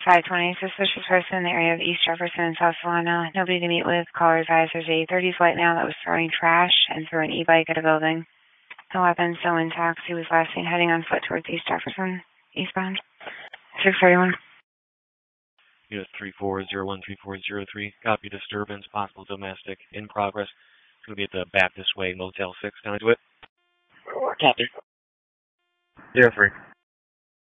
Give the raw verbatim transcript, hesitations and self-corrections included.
five twenty, suspicious person in the area of East Jefferson and South Salina. Nobody to meet with. Caller advised there's a thirties white male that was throwing trash and threw an e-bike at a building. No weapons, still intact. He was last seen heading on foot towards East Jefferson, eastbound. six thirty-one. Unit three four zero one three four zero three. Copy disturbance, possible domestic, in progress. It's going to be at the Baptist Way, Motel six. Can I do it? Copy. Zero three.